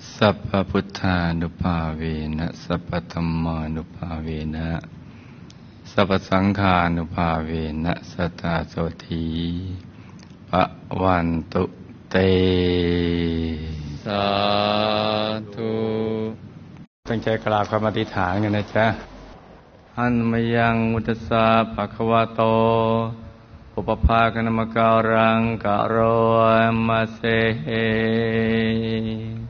สัพพพุทธานุภาเวนะสัพพธัมมานุภาเวนะสัพพสังฆานุภาเวนะสัทธาโสธีภวันตุเตสาธุตั้งใจกราบคำอธิษฐานกันนะจ๊ะอันมยังมุตสาภะคะวะโตอุปภาคณมการังกะโรมาเซ